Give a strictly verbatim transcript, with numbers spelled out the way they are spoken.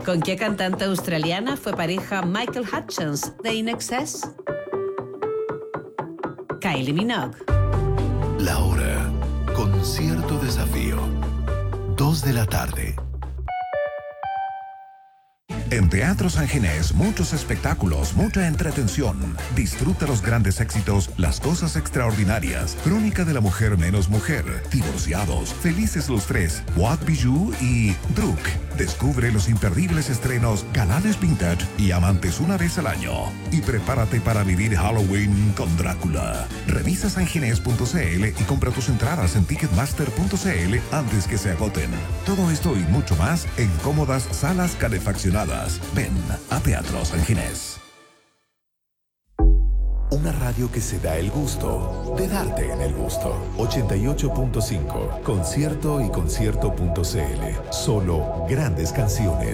¿Con qué cantante australiana fue pareja Michael Hutchence de In Excess? Kylie Minogue. La hora con cierto desafío. Dos de la tarde. En Teatro San Ginés, muchos espectáculos, mucha entretención. Disfruta los grandes éxitos, las cosas extraordinarias, Crónica de la mujer menos mujer, Divorciados, Felices los tres, What Bijou y Druk. Descubre los imperdibles estrenos Galanes Vintage y Amantes una vez al año. Y prepárate para vivir Halloween con Drácula. Revisa sanginés punto c l y compra tus entradas en ticketmaster punto c l antes que se agoten. Todo esto y mucho más en cómodas salas calefaccionadas. Ven a Teatro San Ginés. Una radio que se da el gusto de darte en el gusto. ochenta y ocho punto cinco. Concierto y concierto punto c l. Solo grandes canciones.